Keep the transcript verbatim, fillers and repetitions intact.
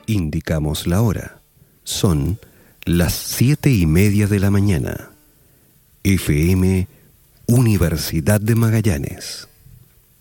Indicamos la hora. Son las siete y media de la mañana. F M Universidad de Magallanes.